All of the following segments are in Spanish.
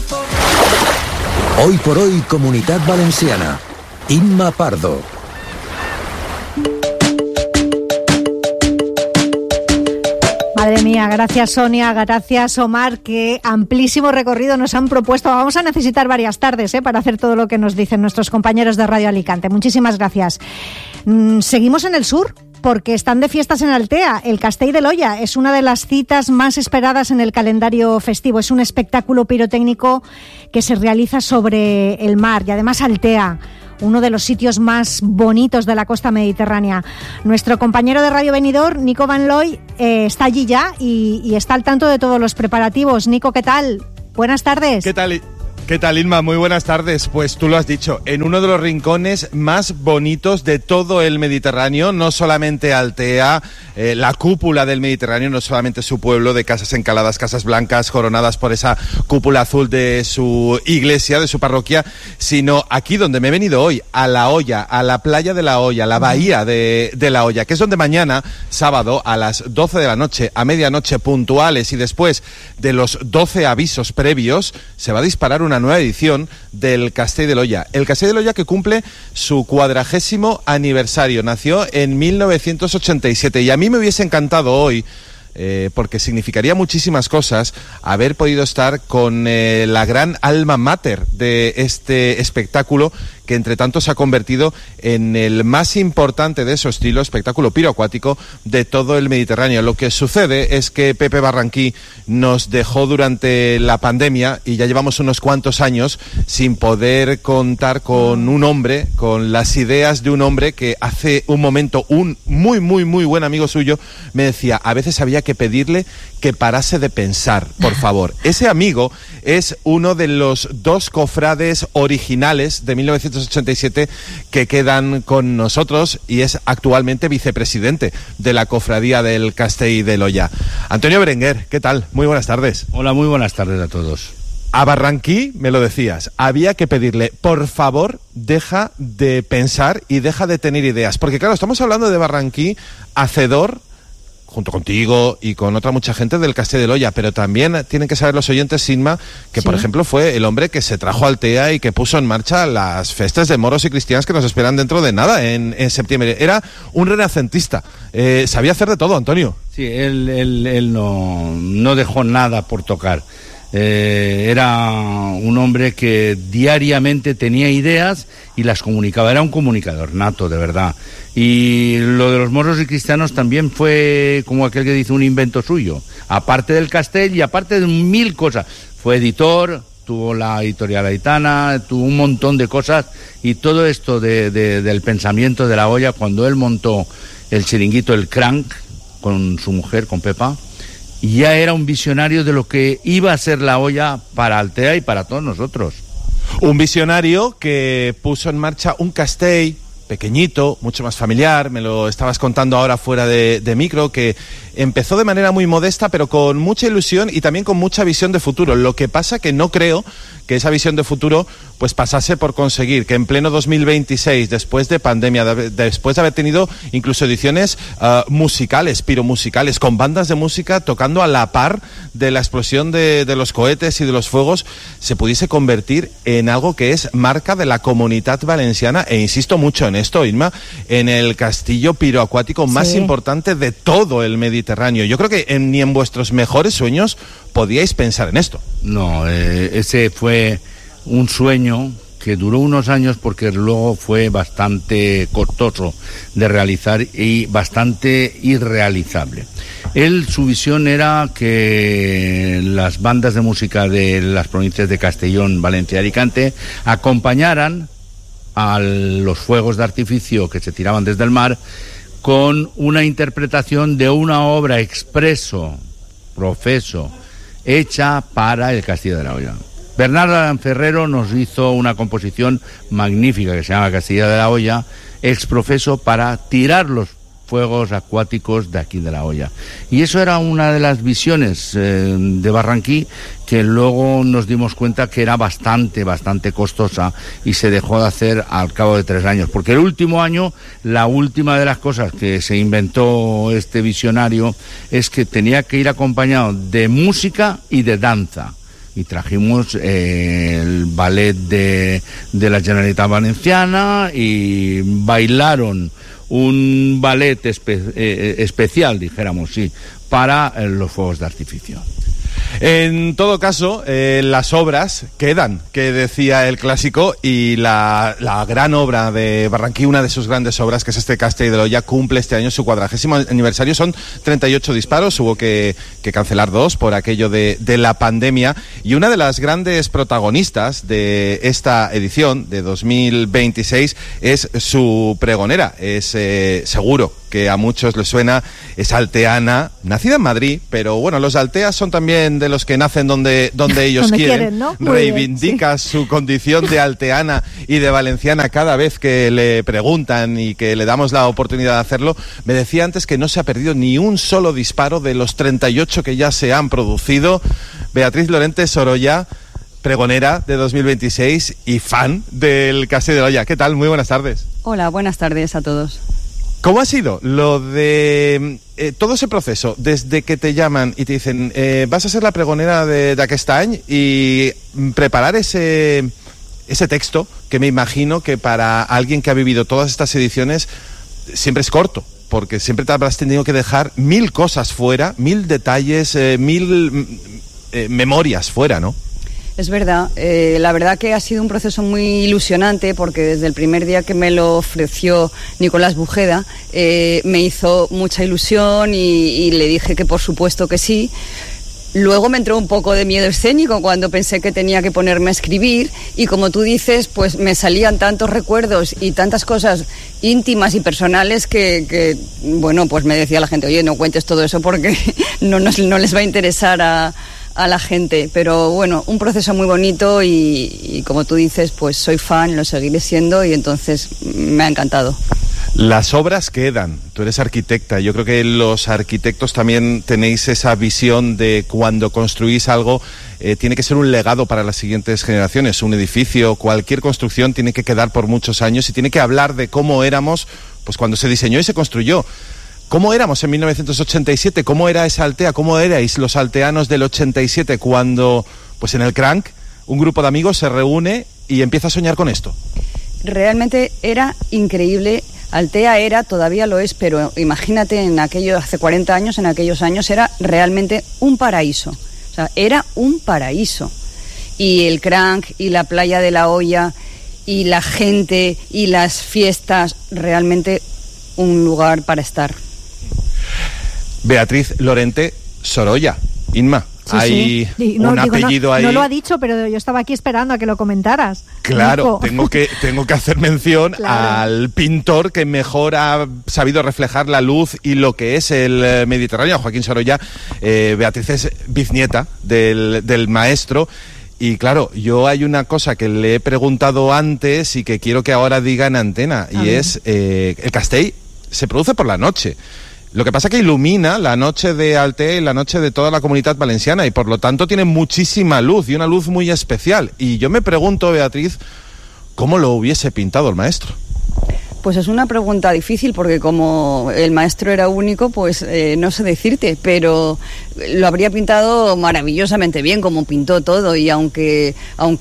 Hoy por hoy, Comunitat Valenciana. Imma Pardo. Madre mía, gracias Sonia, gracias Omar, qué amplísimo recorrido nos han propuesto. Vamos a necesitar varias tardes para hacer todo lo que nos dicen nuestros compañeros de Radio Alicante. Muchísimas gracias. Seguimos en el sur, porque están de fiestas en Altea. El Castell de l'Olla es una de las citas más esperadas en el calendario festivo. Es un espectáculo pirotécnico que se realiza sobre el mar y además Altea, uno de los sitios más bonitos de la costa mediterránea. Nuestro compañero de Radio Benidorm, Nico Van Looy, está allí ya y está al tanto de todos los preparativos. Nico, ¿qué tal? Buenas tardes. ¿Qué tal, Inma? Muy buenas tardes. Pues tú lo has dicho, en uno de los rincones más bonitos de todo el Mediterráneo, no solamente Altea, la cúpula del Mediterráneo, no solamente su pueblo de casas encaladas, casas blancas, coronadas por esa cúpula azul de su iglesia, de su parroquia, sino aquí donde me he venido hoy, a La Hoya, a la playa de La Hoya, la bahía de La Hoya, que es donde mañana, sábado, a las 12 de la noche, a medianoche puntuales y después de los 12 avisos previos, se va a disparar una nueva edición del Castell de l'Olla. El Castell de l'Olla que cumple su 40º aniversario. Nació en 1987 y a mí me hubiese encantado hoy, porque significaría muchísimas cosas, haber podido estar con la gran alma mater de este espectáculo que entre tanto se ha convertido en el más importante de su estilo, espectáculo piroacuático de todo el Mediterráneo. Lo que sucede es que Pepe Barranquí nos dejó durante la pandemia y ya llevamos unos cuantos años sin poder contar con un hombre, con las ideas de un hombre que hace un momento un muy buen amigo suyo me decía, a veces había que pedirle que parase de pensar, por favor. Ese amigo es uno de los dos cofrades originales de 1987 que quedan con nosotros y es actualmente vicepresidente de la cofradía del Castell de l'Olla. Antonio Berenguer, ¿qué tal? Muy buenas tardes. Hola, muy buenas tardes a todos. A Barranquí, me lo decías, había que pedirle, por favor, deja de pensar y deja de tener ideas. Porque claro, estamos hablando de Barranquí, hacedor, junto contigo y con otra mucha gente del Castell de l'Olla, pero también tienen que saber los oyentes, Sinma, que sí, por ejemplo fue el hombre que se trajo a Altea y que puso en marcha las festas de moros y cristianos que nos esperan dentro de nada, en septiembre. Era un renacentista, sabía hacer de todo, Antonio. Sí, él no dejó nada por tocar. Era un hombre que diariamente tenía ideas y las comunicaba, era un comunicador nato, de verdad. Y lo de los moros y cristianos también fue, como aquel que dice, un invento suyo, aparte del Castell y aparte de 1000 cosas. Fue editor, tuvo la editorial Aitana, tuvo un montón de cosas, y todo esto del pensamiento de La Hoya, cuando él montó el chiringuito, el Crank, con su mujer, con Pepa, ya era un visionario de lo que iba a ser La Hoya para Altea y para todos nosotros. Un visionario que puso en marcha un Castell pequeñito, mucho más familiar, me lo estabas contando ahora fuera de micro, que empezó de manera muy modesta, pero con mucha ilusión y también con mucha visión de futuro. Lo que pasa que no creo que esa visión de futuro pues pasase por conseguir que en pleno 2026, después de pandemia, después de haber tenido incluso ediciones musicales, piromusicales, con bandas de música tocando a la par de la explosión de los cohetes y de los fuegos, se pudiese convertir en algo que es marca de la Comunitat Valenciana, e insisto mucho en esto, Inma, en el castillo piroacuático más importante de todo el Mediterráneo. Yo creo que ni en vuestros mejores sueños podíais pensar en esto. No, ese fue un sueño que duró unos años porque luego fue bastante costoso de realizar y bastante irrealizable. Su visión era que las bandas de música de las provincias de Castellón, Valencia y Alicante acompañaran a los fuegos de artificio que se tiraban desde el mar con una interpretación de una obra profeso, hecha para el Castillo de la Hoya. Bernardo Aranferrero nos hizo una composición magnífica que se llama Castillo de la Hoya, exprofeso, para tirar los fuegos acuáticos de aquí de La Hoya. Y eso era una de las visiones de Barranquí, que luego nos dimos cuenta que era bastante costosa y se dejó de hacer al cabo de 3 años. Porque el último año, la última de las cosas que se inventó este visionario es que tenía que ir acompañado de música y de danza. y trajimos el ballet de la Generalitat Valenciana y bailaron un ballet especial, dijéramos, sí, para los fuegos de artificio. En todo caso, las obras quedan, que decía el clásico, y la gran obra de Barranquí, una de sus grandes obras, que es este Castell de l'Olla, cumple este año su 40º aniversario. Son 38 disparos, hubo que cancelar 2 por aquello de la pandemia, y una de las grandes protagonistas de esta edición de 2026 es su pregonera. Es seguro que a muchos les suena, es alteana, nacida en Madrid, pero bueno, los alteas son también de los que nacen donde ellos quieren, ¿no? Reivindica bien, sí, su condición de alteana y de valenciana cada vez que le preguntan y que le damos la oportunidad de hacerlo. Me decía antes que no se ha perdido ni un solo disparo de los 38 que ya se han producido. Beatriz Lorente Sorolla, pregonera de 2026 y fan del Castell de l'Olla. ¿Qué tal? Muy buenas tardes. Hola, buenas tardes a todos. ¿Cómo ha sido lo de todo ese proceso, desde que te llaman y te dicen vas a ser la pregonera de aquest any, y preparar ese texto, que me imagino que para alguien que ha vivido todas estas ediciones siempre es corto, porque siempre te habrás tenido que dejar 1000 cosas fuera, 1000 detalles, 1000 memorias fuera, ¿no? Es verdad, la verdad que ha sido un proceso muy ilusionante, porque desde el primer día que me lo ofreció Nicolás Bujeda me hizo mucha ilusión y le dije que por supuesto que sí. Luego me entró un poco de miedo escénico cuando pensé que tenía que ponerme a escribir, y como tú dices, pues me salían tantos recuerdos y tantas cosas íntimas y personales que bueno, pues me decía la gente, oye, no cuentes todo eso porque no les va a interesar a la gente. Pero bueno, un proceso muy bonito y como tú dices, pues soy fan, lo seguiré siendo, y entonces me ha encantado. Las obras quedan, tú eres arquitecta, yo creo que los arquitectos también tenéis esa visión de cuando construís algo, tiene que ser un legado para las siguientes generaciones. Un edificio, cualquier construcción tiene que quedar por muchos años y tiene que hablar de cómo éramos pues cuando se diseñó y se construyó. ¿Cómo éramos en 1987? ¿Cómo era esa altea? ¿Cómo erais los alteanos del 87 cuando, pues en el Cranc, un grupo de amigos se reúne y empieza a soñar con esto? Realmente era increíble. Altea era, todavía lo es, pero imagínate hace 40 años, en aquellos años era realmente un paraíso. O sea, era un paraíso. Y el Cranc y la playa de la Olla y la gente y las fiestas, realmente un lugar para estar. Beatriz Lorente Sorolla, Inma. Sí, hay un apellido ahí. No lo ha dicho, pero yo estaba aquí esperando a que lo comentaras. Claro, tengo que hacer mención al pintor que mejor ha sabido reflejar la luz y lo que es el Mediterráneo, Joaquín Sorolla. Beatriz es bisnieta del maestro. Y claro, yo hay una cosa que le he preguntado antes y que quiero que ahora diga en antena, y es, el Castell se produce por la noche. Lo que pasa es que ilumina la noche de Altea y la noche de toda la Comunitat Valenciana, y por lo tanto tiene muchísima luz y una luz muy especial. Y yo me pregunto, Beatriz, ¿cómo lo hubiese pintado el maestro? Pues es una pregunta difícil, porque como el maestro era único, pues no sé decirte, pero lo habría pintado maravillosamente bien, como pintó todo. Y aunque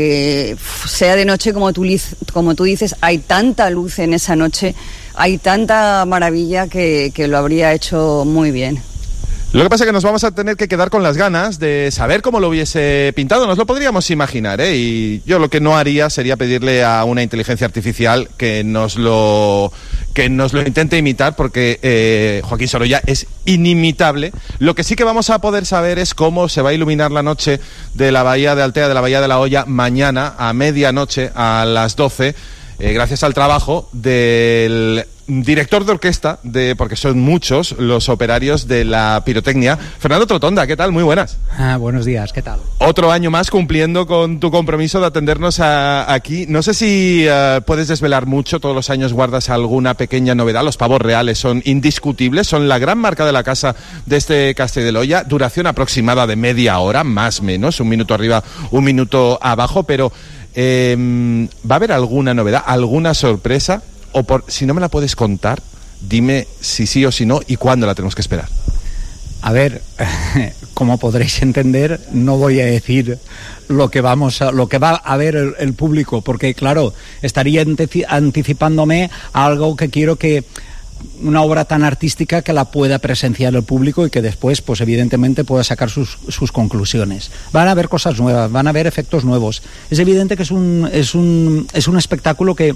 sea de noche, como tú dices, hay tanta luz en esa noche, hay tanta maravilla que lo habría hecho muy bien. Lo que pasa es que nos vamos a tener que quedar con las ganas de saber cómo lo hubiese pintado. Nos lo podríamos imaginar, ¿eh? Y yo lo que no haría sería pedirle a una inteligencia artificial que nos lo intente imitar, porque Joaquín Sorolla es inimitable. Lo que sí que vamos a poder saber es cómo se va a iluminar la noche de la Bahía de Altea, de la Bahía de la Olla, mañana a medianoche, a las 12, gracias al trabajo del director de orquesta, porque son muchos los operarios de la pirotecnia, Fernando Trotonda. ¿Qué tal? Muy buenas. Buenos días, ¿qué tal? Otro año más cumpliendo con tu compromiso de atendernos aquí. No sé si puedes desvelar mucho, todos los años guardas alguna pequeña novedad. Los pavos reales son indiscutibles, son la gran marca de la casa de este Castell de l'Olla. Duración aproximada de media hora, más o menos, 1 minuto arriba, 1 minuto abajo, pero ¿va a haber alguna novedad, alguna sorpresa? O si no me la puedes contar, dime si sí o si no y cuándo la tenemos que esperar. A ver, como podréis entender, no voy a decir lo que va a ver el público, porque claro, estaría anticipándome a algo que quiero que una obra tan artística que la pueda presenciar el público y que después, pues evidentemente, pueda sacar sus conclusiones. Van a haber cosas nuevas, van a haber efectos nuevos. Es evidente que es un espectáculo que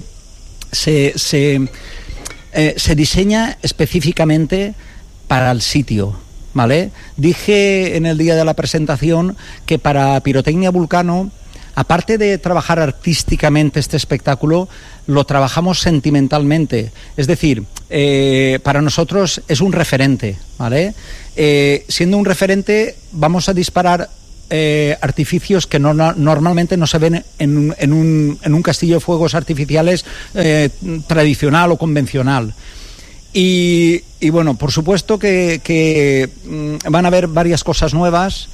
se diseña específicamente para el sitio, ¿vale? Dije en el día de la presentación que para Pirotecnia Vulcano, aparte de trabajar artísticamente este espectáculo, lo trabajamos sentimentalmente. Es decir, para nosotros es un referente, ¿vale? Siendo un referente, vamos a disparar artificios que normalmente no se ven en un castillo de fuegos artificiales tradicional o convencional. Y bueno, por supuesto que van a haber varias cosas nuevas,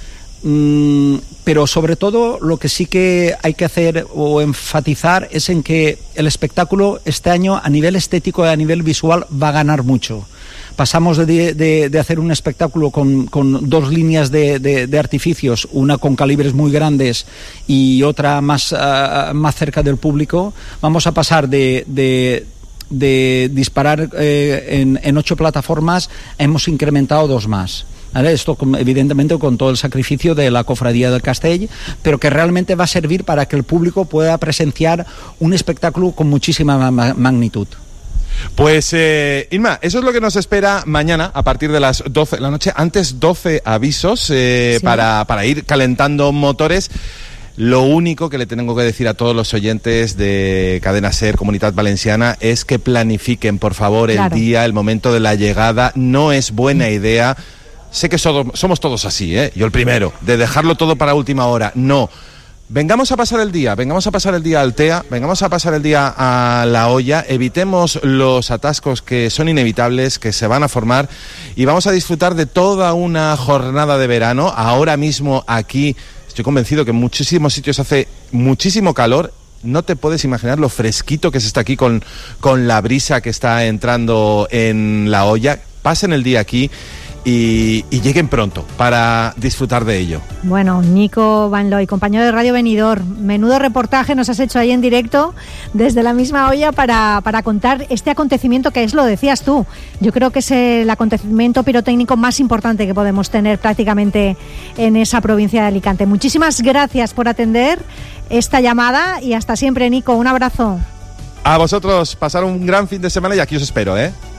pero sobre todo lo que sí que hay que hacer o enfatizar es en que el espectáculo este año a nivel estético y a nivel visual va a ganar mucho. Pasamos de hacer un espectáculo con dos líneas de artificios, una con calibres muy grandes y otra más cerca del público. Vamos a pasar de disparar en 8 plataformas, hemos incrementado 2 más. ¿Vale? Esto evidentemente con todo el sacrificio de la Cofradía del Castell, pero que realmente va a servir para que el público pueda presenciar un espectáculo con muchísima magnitud. Pues Inma, eso es lo que nos espera mañana a partir de las 12 de la noche. Antes 12 avisos sí, para ir calentando motores. Lo único que le tengo que decir a todos los oyentes de Cadena SER, Comunitat Valenciana, es que planifiquen, por favor, el día, el momento de la llegada. No es buena idea. Sé que somos todos así, yo el primero, de dejarlo todo para última hora. No. Vengamos a pasar el día a Altea, vengamos a pasar el día a La Hoya, evitemos los atascos que son inevitables, que se van a formar, y vamos a disfrutar de toda una jornada de verano. Ahora mismo aquí estoy convencido que en muchísimos sitios hace muchísimo calor. No te puedes imaginar lo fresquito que se está aquí con la brisa que está entrando en La Hoya. Pasen el día aquí y lleguen pronto para disfrutar de ello. Bueno, Nico Van Looy, compañero de Radio Benidorm, menudo reportaje nos has hecho ahí en directo desde la misma olla para contar este acontecimiento que es, lo decías tú, yo creo que es el acontecimiento pirotécnico más importante que podemos tener prácticamente en esa provincia de Alicante. Muchísimas gracias por atender esta llamada y hasta siempre, Nico, un abrazo. A vosotros, pasar un gran fin de semana y aquí os espero,